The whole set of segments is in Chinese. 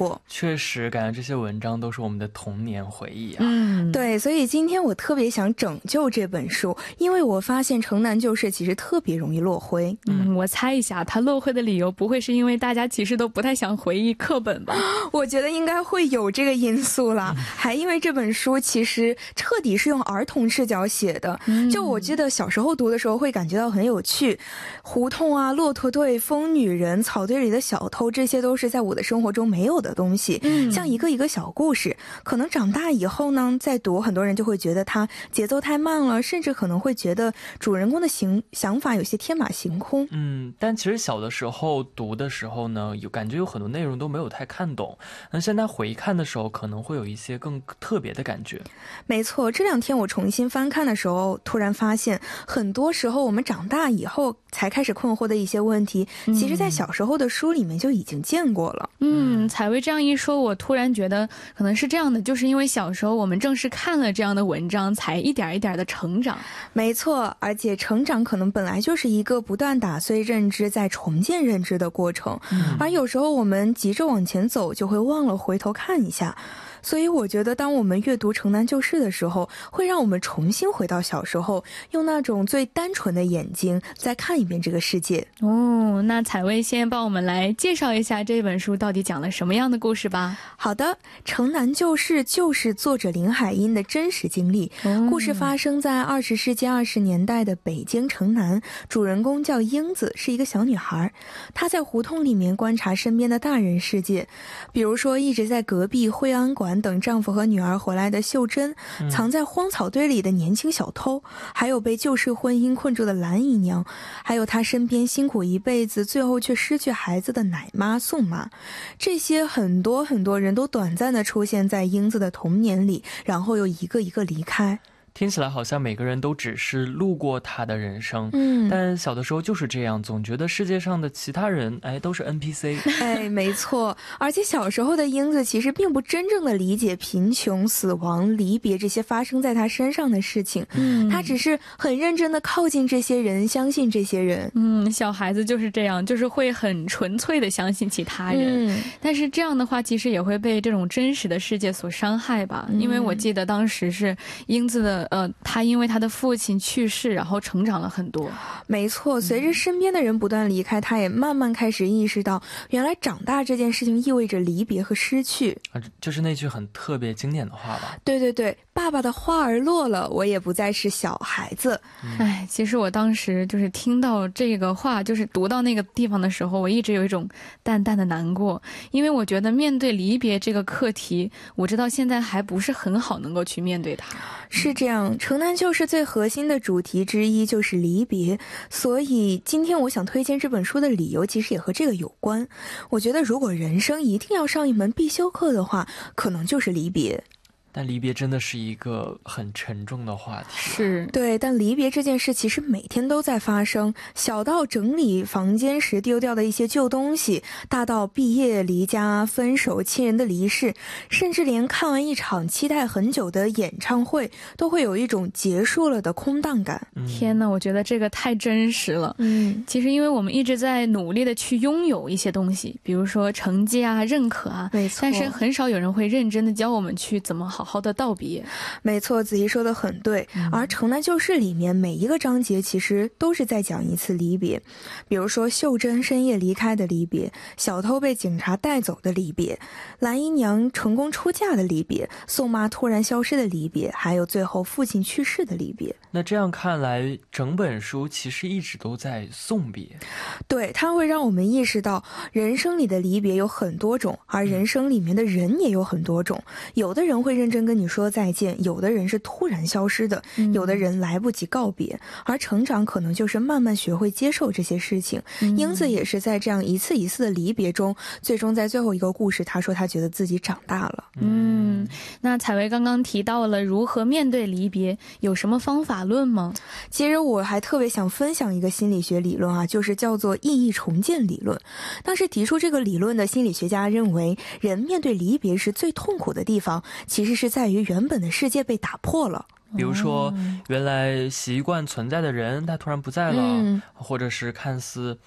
过。 确实感觉这些文章都是我们的童年回忆啊。 对，所以今天我特别想拯救这本书，因为我发现城南旧事其实特别容易落灰。 我猜一下，它落灰的理由不会是因为大家其实都不太想回忆课本吧？ 我觉得应该会有这个因素啦，还因为这本书其实彻底是用儿童视角写的。就我记得小时候读的时候会感觉到很有趣，胡同啊、骆驼队、疯女人、草堆里的小偷，这些都是在我的生活中没有的东西，像一个一个小故事。可能长大以后呢，再读，很多人就会觉得它节奏太慢了，甚至可能会觉得主人公的想法有些天马行空。 但其实小的时候读的时候呢，感觉有很多内容都没有太看懂，那现在回看的时候可能会有一些更特别的感觉。 没错，这两天我重新翻看的时候，突然发现很多时候我们长大以后才开始困惑的一些问题，其实在小时候的书里面就已经见过了。 采薇这样一说，我突然觉得可能是这样的，就是因为小时候我们正是看了这样的文章，才一点一点的成长。 没错，而且成长可能本来就是一个不断打碎认知再重建认知的过程，而有时候我们急着往前走，就会忘了回头看一下。所以我觉得当我们阅读城南旧事的时候，会让我们重新回到小时候，用那种最单纯的眼睛再看一遍这个世界。 那采薇先帮我们来介绍一下这本书到底讲了什么样的故事吧。 好的，城南旧事就是作者林海音的真实经历，故事发生在20世纪20年代的北京城南，主人公叫英子，是一个小女孩。她在胡同里面观察身边的大人世界，比如说一直在隔壁惠安馆等丈夫和女儿回来的秀珍，藏在荒草堆里的年轻小偷，还有被旧式婚姻困住的蓝姨娘，还有她身边辛苦一辈子最后却失去孩子的奶妈宋妈。这些很多人都短暂地出现在英子的童年里，然后又一个一个离开。 听起来好像每个人都只是路过他的人生，但小的时候就是这样，总觉得世界上的其他人都是 NPC。 没错，而且小时候的英子其实并不真正的理解贫穷、死亡、离别这些发生在他身上的事情，他只是很认真的靠近这些人，相信这些人。 小孩子就是这样，就是会很纯粹的相信其他人，但是这样的话其实也会被这种真实的世界所伤害吧。因为我记得当时是英子的他因为他的父亲去世，然后成长了很多。 没错，随着身边的人不断离开，他也慢慢开始意识到，原来长大这件事情意味着离别和失去。 就是那句很特别经典的话吧。 对，爸爸的花儿落了，我也不再是小孩子。 其实我当时就是听到这个话，就是读到那个地方的时候，我一直有一种淡淡的难过，因为我觉得面对离别这个课题，我知道现在还不是很好能够去面对它。 是这样，城南旧事最核心的主题之一就是离别，所以今天我想推荐这本书的理由其实也和这个有关。我觉得如果人生一定要上一门必修课的话，可能就是离别。 但离别真的是一个很沉重的话题。 是， 对，但离别这件事其实每天都在发生，小到整理房间时丢掉的一些旧东西，大到毕业、离家、分手、亲人的离世，甚至连看完一场期待很久的演唱会，都会有一种结束了的空荡感。 天哪，我觉得这个太真实了。其实因为我们一直在努力的去拥有一些东西，比如说成绩啊、认可啊， 没错， 但是很少有人会认真的教我们去怎么好好的道别。 没错，子怡说的很对。而城南旧事里面每一个章节其实都是在讲一次离别，比如说秀珍深夜离开的离别，小偷被警察带走的离别，蓝姨娘成功出嫁的离别，宋妈突然消失的离别，还有最后父亲去世的离别。 那这样看来，整本书其实一直都在送别。 对，它会让我们意识到人生里的离别有很多种，而人生里面的人也有很多种。有的人会认真跟你说再见，有的人是突然消失的，有的人来不及告别，而成长可能就是慢慢学会接受这些事情。英子也是在这样一次一次的离别中，最终在最后一个故事，她说她觉得自己长大了。 那采薇刚刚提到了如何面对离别，有什么方法论吗？ 其实我还特别想分享一个心理学理论啊，就是叫做意义重建理论。当时提出这个理论的心理学家认为，人面对离别时最痛苦的地方，其实是在于原本的世界被打破了。 比如说原来习惯存在的人他突然不在了，或者是看似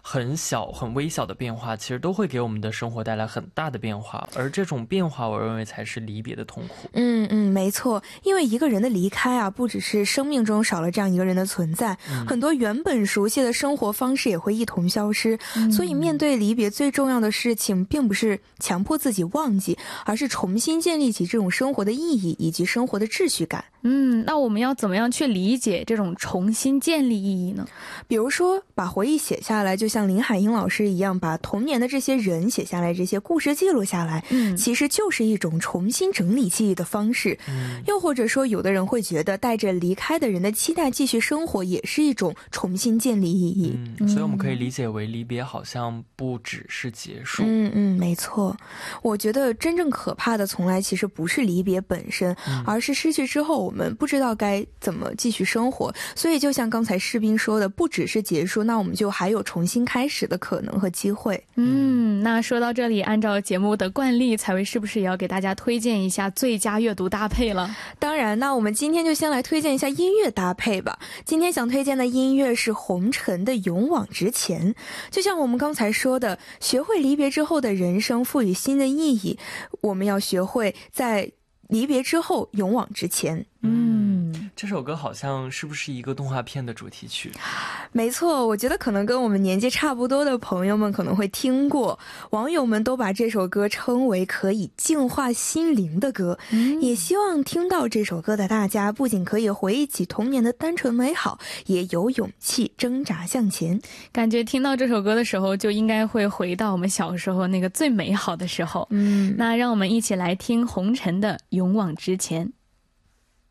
很小很微小的变化其实都会给我们的生活带来很大的变化，而这种变化我认为才是离别的痛苦。 没错，因为一个人的离开啊，不只是生命中少了这样一个人的存在，很多原本熟悉的生活方式也会一同消失，所以面对离别最重要的事情并不是强迫自己忘记，而是重新建立起这种生活的意义以及生活的秩序感。 那我们要怎么样去理解这种重新建立意义呢？ 比如说把回忆写下来，就像林海音老师一样，把童年的这些人写下来，这些故事记录下来，其实就是一种重新整理记忆的方式。又或者说有的人会觉得带着离开的人的期待继续生活也是一种重新建立意义。 所以我们可以理解为离别好像不只是结束。 没错，我觉得真正可怕的从来其实不是离别本身，而是失去之后我们不知道该怎么继续生活。所以就像刚才士兵说的，不只是结束，那我们就还有重新开始的可能和机会。 那说到这里，按照节目的惯例，采薇是不是也要给大家推荐一下最佳阅读搭配了？ 当然，那我们今天就先来推荐一下音乐搭配吧。今天想推荐的音乐是红尘的《勇往直前》。就像我们刚才说的，学会离别之后的人生赋予新的意义，我们要学会在离别之后勇往直前。 这首歌好像是不是一个动画片的主题曲？ 没错，我觉得可能跟我们年纪差不多的朋友们可能会听过，网友们都把这首歌称为可以净化心灵的歌。也希望听到这首歌的大家不仅可以回忆起童年的单纯美好，也有勇气挣扎向前。 感觉听到这首歌的时候就应该会回到我们小时候那个最美好的时候。那让我们一起来听红尘的《勇往直前》。